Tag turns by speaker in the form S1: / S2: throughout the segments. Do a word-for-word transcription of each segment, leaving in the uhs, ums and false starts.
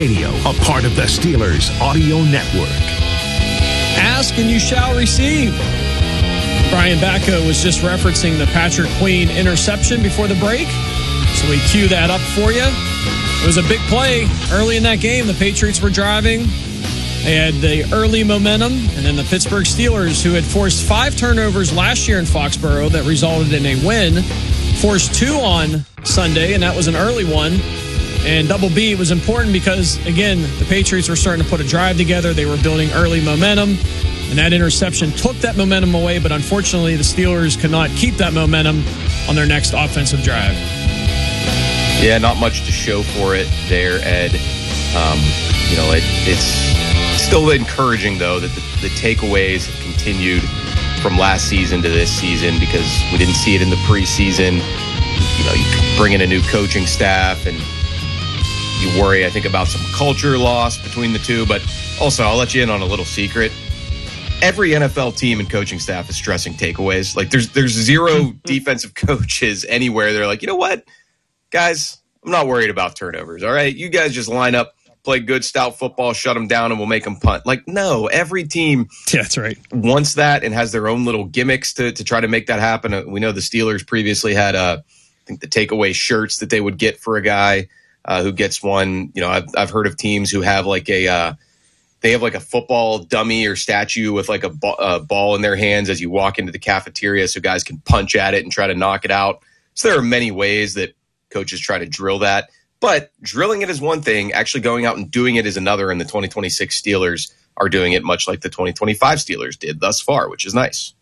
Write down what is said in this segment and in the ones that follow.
S1: Radio, a part of the Steelers Audio Network.
S2: Ask and you shall receive. Brian Batko was just referencing the Patrick Queen interception before the break, so we cue that up for you. It was a big play early in that game. The Patriots were driving. They had the early momentum, and then the Pittsburgh Steelers, who had forced five turnovers last year in Foxborough that resulted in a win, forced two on Sunday, and that was an early one. And Double B was important because, again, the Patriots were starting to put a drive together. They were building early momentum, and that interception took that momentum away. But unfortunately, the Steelers could not keep that momentum on their next offensive drive.
S3: Yeah, not much to show for it there, Ed. Um, you know, it, it's still encouraging, though, that the, the takeaways have continued from last season to this season because we didn't see it in the preseason. You know, you bring in a new coaching staff and you worry, I think, about some culture loss between the two. But also, I'll let you in on a little secret. Every N F L team and coaching staff is stressing takeaways. Like, there's there's zero defensive coaches anywhere. They're like, you know what, guys, I'm not worried about turnovers, all right? You guys just line up, play good, stout football, shut them down, and we'll make them punt. Like, no, every team
S2: yeah, that's right.
S3: wants that and has their own little gimmicks to, to try to make that happen. We know the Steelers previously had, uh, I think, the takeaway shirts that they would get for a guy uh, who gets one. You know, I've, I've heard of teams who have like a uh, – they have like a football dummy or statue with like a, ba- a ball in their hands as you walk into the cafeteria so guys can punch at it and try to knock it out. So there are many ways that coaches try to drill that. But drilling it is one thing. Actually going out and doing it is another, and the twenty twenty-six Steelers are doing it much like the twenty twenty-five Steelers did thus far, which is nice.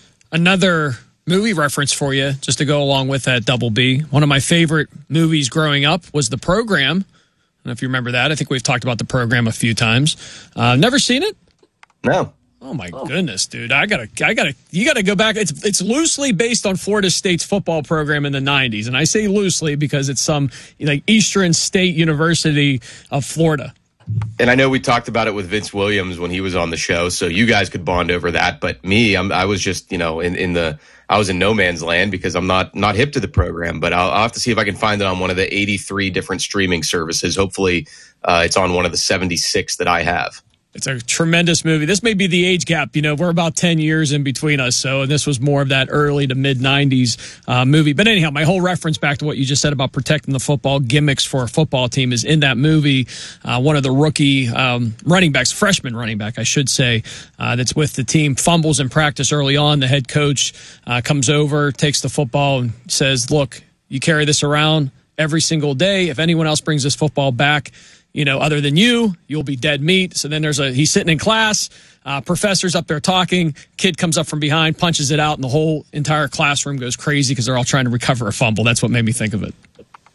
S2: Another movie reference for you, just to go along with that, Double B. One of my favorite movies growing up was The Program. I don't know if you remember that. I think we've talked about The Program a few times. Uh, never seen it?
S3: No.
S2: Oh my oh. goodness, dude! I gotta, I gotta, you gotta go back. It's it's loosely based on Florida State's football program in the nineties, and I say loosely because it's some like Eastern State University of Florida.
S3: And I know we talked about it with Vince Williams when he was on the show, so you guys could bond over that. But me, I'm, I was just, you know, in, in the, I was in no man's land because I'm not not hip to the program. But I'll, I'll have to see if I can find it on one of the eighty-three different streaming services. Hopefully, uh, it's on one of the seventy-six that I have.
S2: It's a tremendous movie. This may be the age gap. You know, we're about ten years in between us. So this was more of that early to mid nineties uh, movie. But anyhow, my whole reference back to what you just said about protecting the football gimmicks for a football team is in that movie. Uh, one of the rookie um, running backs, freshman running back, I should say, uh, that's with the team, fumbles in practice early on. The head coach uh, comes over, takes the football and says, look, you carry this around every single day. If anyone else brings this football back, you know, other than you, you'll be dead meat. So then there's a, he's sitting in class, uh, professor's up there talking, kid comes up from behind, punches it out, and the whole entire classroom goes crazy because they're all trying to recover a fumble. That's what made me think of it.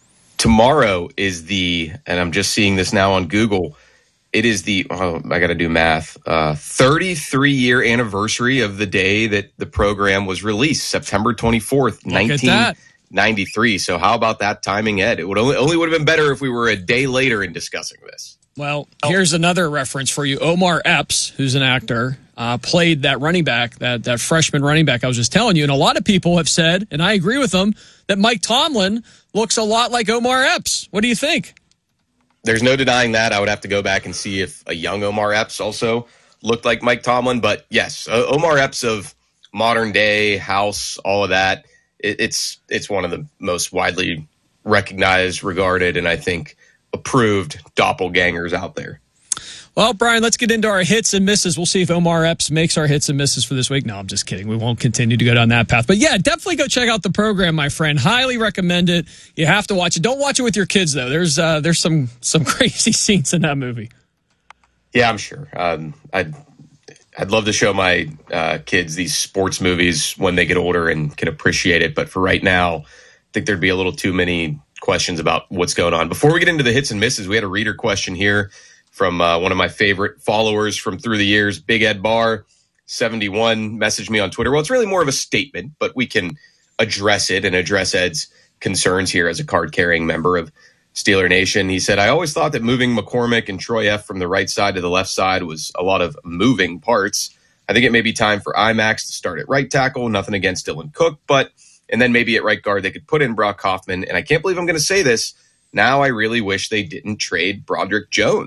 S3: Tomorrow is the, and I'm just seeing this now on Google, it is the, oh, I got to do math, uh, thirty-three year anniversary of the day that the program was released, September twenty-fourth, nineteen ninety-three. So how about that timing, Ed? It would only, only would have been better if we were a day later in discussing this.
S2: Well, here's another reference for you. Omar Epps, who's an actor, uh, played that running back, that, that freshman running back I was just telling you. And a lot of people have said, and I agree with them, that Mike Tomlin looks a lot like Omar Epps. What do you think?
S3: There's no denying that. I would have to go back and see if a young Omar Epps also looked like Mike Tomlin. But yes, uh, Omar Epps of modern day, House, all of that. It's it's one of the most widely recognized, regarded, and I think approved doppelgangers out there.
S2: Well, Brian, let's get into our hits and misses. We'll see if Omar Epps makes our hits and misses for this week. No, I'm just kidding. We won't continue to go down that path. But yeah, definitely go check out The Program, my friend. Highly recommend it. You have to watch it. Don't watch it with your kids, though. There's uh, there's some some crazy scenes in that movie.
S3: Yeah, I'm sure. Um, I'd I'd love to show my uh, kids these sports movies when they get older and can appreciate it. But for right now, I think there'd be a little too many questions about what's going on. Before we get into the hits and misses, we had a reader question here from uh, one of my favorite followers from through the years, Big Ed Barr, seventy-one, messaged me on Twitter. Well, it's really more of a statement, but we can address it and address Ed's concerns here as a card-carrying member of Steeler Nation. He said, I always thought that moving McCormick and Troy F from the right side to the left side was a lot of moving parts. I think it may be time for IMAX to start at right tackle. Nothing against Dylan Cook, but, and then maybe at right guard, they could put in Brock Hoffman. And I can't believe I'm going to say this, Now I really wish they didn't trade Broderick Jones.